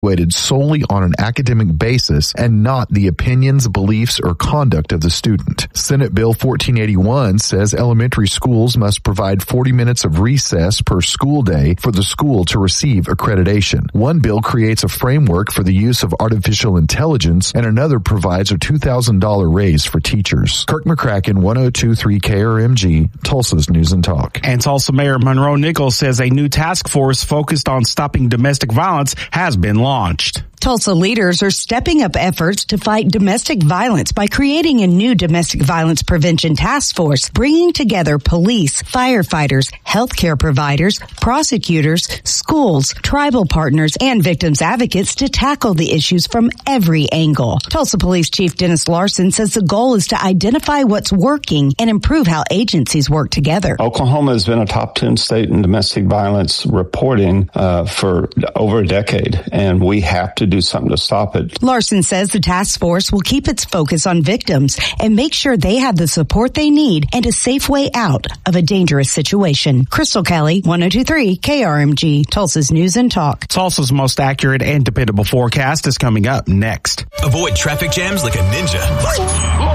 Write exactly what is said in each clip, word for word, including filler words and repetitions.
evaluated solely on an academic basis and not the opinions, beliefs, or conduct of the student. Senate Bill fourteen eighty-one says elementary schools must provide forty minutes of recess per school day for the school to receive accreditation. One bill creates a framework for the use of artificial intelligence, and another provides a two thousand dollars raise for teachers. Kirk McCracken, one oh two point three K R M G, Tulsa's News and Talk. And Tulsa Mayor Monroe Nichols says a new task force focused on stopping domestic violence has been launched. Tulsa leaders are stepping up efforts to fight domestic violence by creating a new domestic violence prevention task force, bringing together police, firefighters, healthcare providers, prosecutors, schools, tribal partners, and victims advocates to tackle the issues from every angle. Tulsa Police Chief Dennis Larson says the goal is to identify what's working and improve how agencies work together. Oklahoma has been a top ten state in domestic violence reporting uh, for over a decade, and we have to do something to stop it. Larson says the task force will keep its focus on victims and make sure they have the support they need and a safe way out of a dangerous situation. Crystal Kelly, one oh two point three K R M G, Tulsa's News and Talk. Tulsa's most accurate and dependable forecast is coming up next. Avoid traffic jams like a ninja.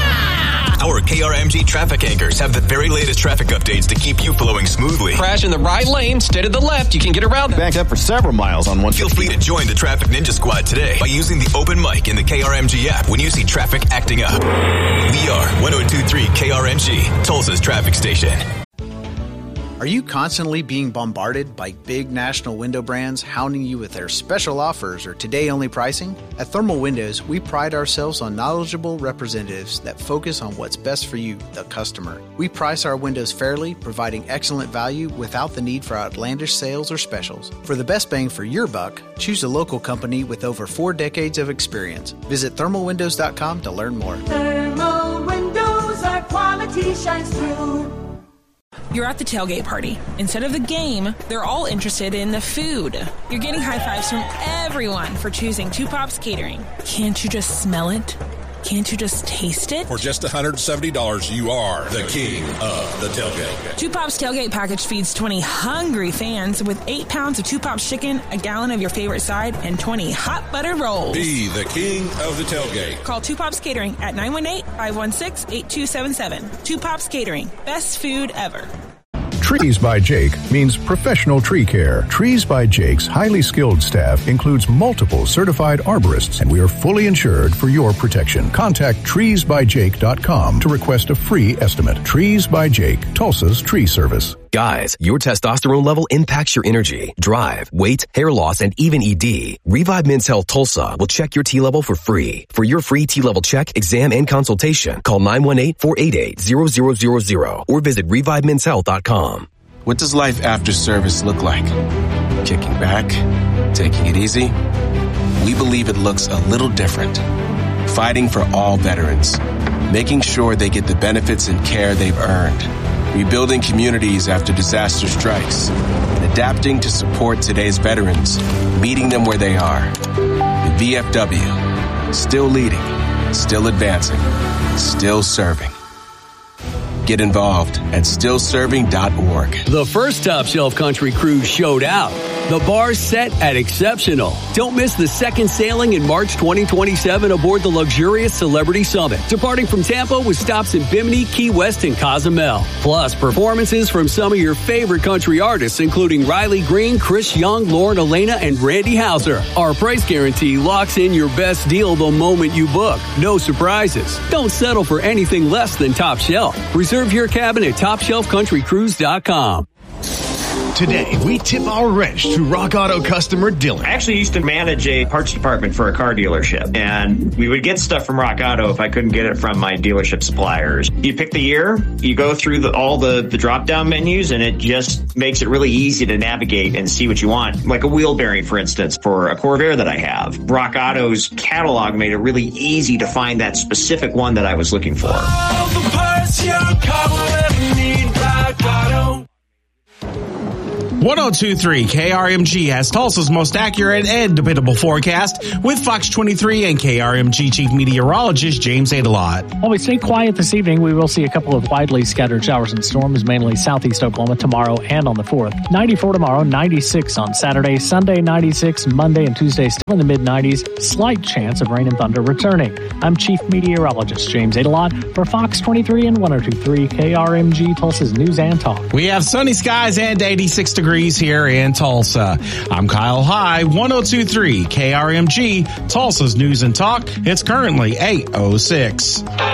Our K R M G traffic anchors have the very latest traffic updates to keep you flowing smoothly. Crash in the right lane, stay to the left, you can get around. Backed up for several miles on one. Feel free to join the Traffic Ninja Squad today by using the open mic in the K R M G app when you see traffic acting up. We are one oh two point three K R M G, Tulsa's traffic station. Are you constantly being bombarded by big national window brands hounding you with their special offers or today-only pricing? At Thermal Windows, we pride ourselves on knowledgeable representatives that focus on what's best for you, the customer. We price our windows fairly, providing excellent value without the need for outlandish sales or specials. For the best bang for your buck, choose a local company with over four decades of experience. Visit thermal windows dot com to learn more. Thermal Windows, our quality shines through. You're at the tailgate party. Instead of the game, they're all interested in the food. You're getting high fives from everyone for choosing Two Pops Catering. Can't you just smell it? Can't you just taste it? For just one hundred seventy dollars, you are the king of the tailgate. Two Pops Tailgate Package feeds twenty hungry fans with eight pounds of Two Pops chicken, a gallon of your favorite side, and twenty hot buttered rolls. Be the king of the tailgate. Call Two Pops Catering at nine one eight, five one six, eight two seven seven. Two Pops Catering. Best food ever. Trees by Jake means professional tree care. Trees by Jake's highly skilled staff includes multiple certified arborists, and we are fully insured for your protection. Contact trees by jake dot com to request a free estimate. Trees by Jake, Tulsa's tree service. Guys, your testosterone level impacts your energy, drive, weight, hair loss, and even E D. Revive Men's Health Tulsa will check your T level for free. For your free T level check, exam, and consultation, call nine one eight, four eight eight, zero zero zero zero or visit revive men's health dot com. What does life after service look like? Kicking back? Taking it easy? We believe it looks a little different. Fighting for all veterans. Making sure they get the benefits and care they've earned. Rebuilding communities after disaster strikes. And adapting to support today's veterans. Meeting them where they are. The V F W. Still leading. Still advancing. Still serving. Get involved at still serving dot org. The first Top Shelf Country Cruise showed out. The bar's set at exceptional. Don't miss the second sailing in March twenty twenty-seven aboard the luxurious Celebrity Summit, departing from Tampa with stops in Bimini, Key West, and Cozumel. Plus, performances from some of your favorite country artists, including Riley Green, Chris Young, Lauren Elena, and Randy Houser. Our price guarantee locks in your best deal the moment you book. No surprises. Don't settle for anything less than Top Shelf. Reserve your cabin at top shelf country cruise dot com. Today, we tip our wrench to Rock Auto customer Dylan. I actually used to manage a parts department for a car dealership, and we would get stuff from Rock Auto if I couldn't get it from my dealership suppliers. You pick the year, you go through the, all the, the drop-down menus, and it just makes it really easy to navigate and see what you want. Like a wheel bearing, for instance, for a Corvair that I have. Rock Auto's catalog made it really easy to find that specific one that I was looking for. All the parts your car will ever need, Rock Auto. one oh two point three K R M G has Tulsa's most accurate and dependable forecast with Fox twenty-three and K R M G Chief Meteorologist James Adelot. While we stay quiet this evening, we will see a couple of widely scattered showers and storms, mainly southeast Oklahoma tomorrow and on the fourth. ninety-four tomorrow, ninety-six on Saturday, Sunday ninety-six, Monday and Tuesday still in the mid nineties. Slight chance of rain and thunder returning. I'm Chief Meteorologist James Adelot for Fox twenty-three and one oh two point three K R M G, Tulsa's News and Talk. We have sunny skies and eighty-six degrees here in Tulsa. I'm Kyle High, one oh two point three K R M G, Tulsa's News and Talk. It's currently eight oh six.